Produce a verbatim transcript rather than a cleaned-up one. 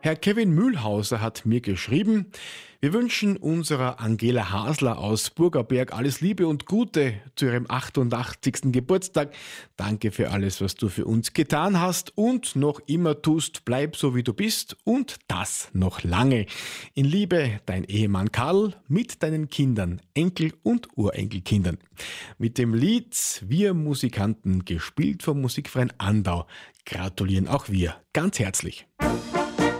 Herr Kevin Mühlhauser hat mir geschrieben, wir wünschen unserer Angela Hasler aus Burgerberg alles Liebe und Gute zu ihrem achtundachtzigsten Geburtstag. Danke für alles, was du für uns getan hast und noch immer tust. Bleib so, wie du bist und das noch lange. In Liebe, dein Ehemann Karl mit deinen Kindern, Enkel und Urenkelkindern. Mit dem Lied Wir Musikanten, gespielt vom Musikverein Andau, gratulieren auch wir ganz herzlich.